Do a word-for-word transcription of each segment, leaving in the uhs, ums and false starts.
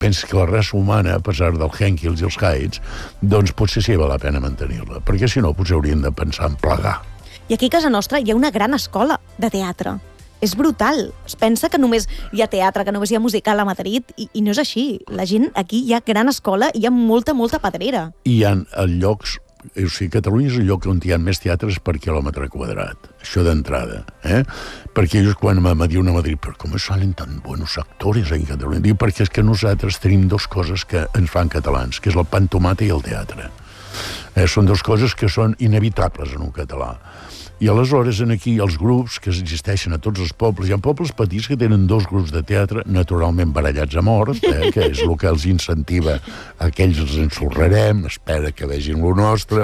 penso que la raça humana, a pesar dels Henkels i els Haids, doncs potser sí val la pena mantenir-la, perquè si no potser hauríem de pensar en plegar. I aquí a casa nostra hi ha una gran escola de teatre. És brutal. Es pensa que només hi ha teatre, que només hi ha musical a Madrid, i, i no és així. La gent, aquí hi ha gran escola i hi ha molta, molta pedrera. I hi ha llocs, o sigui, Catalunya és el lloc on hi ha més teatres per quilòmetre quadrat. Això d'entrada, eh? Perquè ells quan me diuen a Madrid, però com salen tan bons actors en Catalunya? Diu, perquè és que nosaltres tenim dues coses que ens fan catalans, que és el pa amb tomata i el teatre. Eh, són dues coses que són inevitables en un català. I aleshores, aquí, els grups que existeixen a tots els pobles, hi ha pobles petits que tenen dos grups de teatre, naturalment barallats a mort, eh, que és el que els incentiva, aquells els ensorrarem, espera que vegin lo nostre,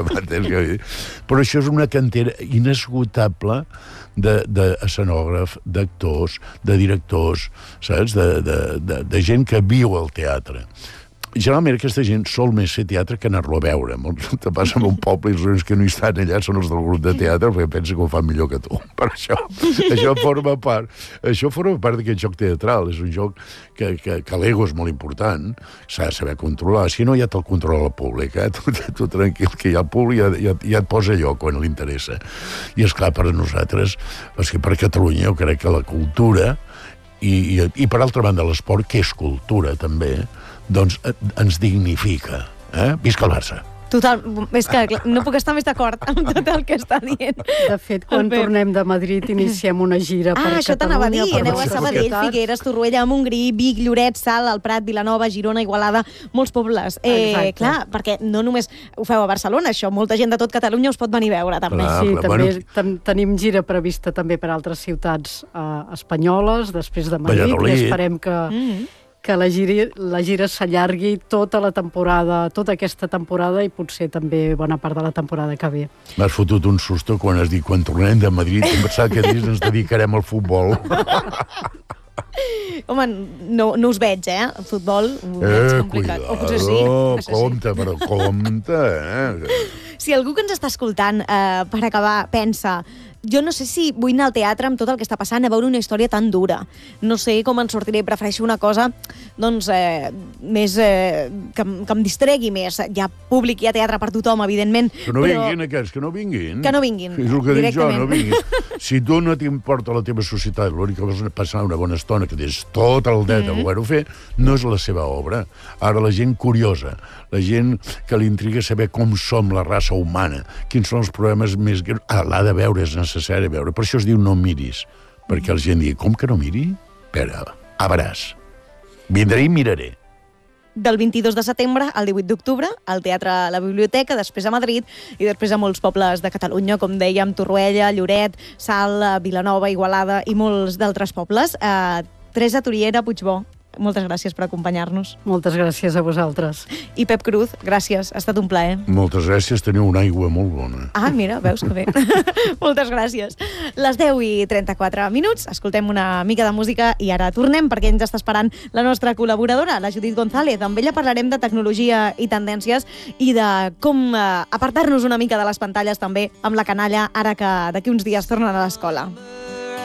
però això és una cantera inesgotable d'escenògraf, d'actors, de directors, saps? De, de, de, de gent que viu al teatre. Generalment aquesta gent sol més fer teatre que anar-lo a veure. Te passa en un poble i els únics que no hi estan allà són els del grup de teatre perquè pensa que ho fan millor que tu. Per això, això forma part això forma part d'aquest joc teatral. És un joc que, que, que l'ego és molt important, s'ha de saber controlar. Si no, ja te'l controla el públic. Eh? Tu, tu tranquil, que ja el públic ja, ja, ja et posa allò quan li interessa. I és clar, per a nosaltres, és que per Catalunya jo crec que la cultura i, i, i per altra banda l'esport, que és cultura també, doncs ens dignifica. Eh? Visca el Barça. Total, és que no puc estar més d'acord amb tot el que està dient. De fet, quan tornem de Madrid iniciem una gira per Catalunya. Ah, això t'anava a dir. Aneu a Sabadell, Figueres, Torroella, Montgrí, Vic, Lloret, Salt, el Prat, Vilanova, Girona, Igualada, molts pobles. Eh, clar, perquè no només ho feu a Barcelona, això, molta gent de tot Catalunya us pot venir a veure, també. Clar, sí, clar, també bueno. ten, tenim gira prevista també per altres ciutats eh, espanyoles, després de Madrid, Valladolid. I esperem que... Mm. que la gira, la gira s'allargui tota la temporada, tota aquesta temporada i potser també bona part de la temporada que ve. M'has fotut un susto quan has dit quan tornem de Madrid, em pensava que dius ens dedicarem al futbol. Home, no, no us veig, eh? El futbol ho veig eh, complicat. Cuidado, o potser sí. compte, sí. Però compte, eh? Si algú que ens està escoltant, eh, per acabar, pensa... Jo no sé si vull anar al teatre amb tot el que està passant a veure una història tan dura. No sé com en sortiré, prefereixo una cosa doncs, eh, més, eh, que, que em distregui més. Hi ha públic, hi ha teatre per tothom, evidentment. Que no però... vinguin aquests, que no vinguin. Que no vinguin, és el que directament. dic jo, no vinguin. Si tu no t'importa la teva societat, l'únic que vas passar una bona estona, que tens tot el dret mm-hmm. a voler-ho fer, no és la seva obra. Ara la gent curiosa, la gent que li intriga saber com som la raça humana, quins són els problemes més greus, ah, l'ha de veure, és necessari veure. Per això es diu no miris, perquè la gent digui, com que no miri? Espera, a veràs. Vindré i miraré. Del vint-i-dos de setembre al divuit d'octubre, al Teatre a la Biblioteca, després a Madrid i després a molts pobles de Catalunya, com dèiem, Torroella, Lloret, Salt, Vilanova, Igualada i molts d'altres pobles. Uh, Teresa Toriera Puigbó, moltes gràcies per acompanyar-nos. Moltes gràcies a vosaltres. I Pep Cruz, gràcies, ha estat un plaer. Moltes gràcies, teniu una aigua molt bona. Ah, mira, veus que bé. Moltes gràcies. Les deu i trenta-quatre minuts, escoltem una mica de música i ara tornem perquè ens està esperant la nostra col·laboradora, la Judit González. Amb ella parlarem de tecnologia i tendències i de com eh, apartar-nos una mica de les pantalles també amb la canalla ara que d'aquí uns dies tornen a l'escola.